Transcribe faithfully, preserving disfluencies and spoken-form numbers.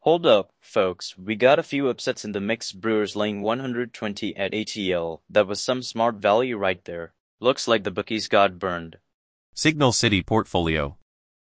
Hold up, folks. We got a few upsets in the mix. Brewers laying one hundred twenty at A T L. That was some smart value right there. Looks like the bookies got burned. Signal City Portfolio.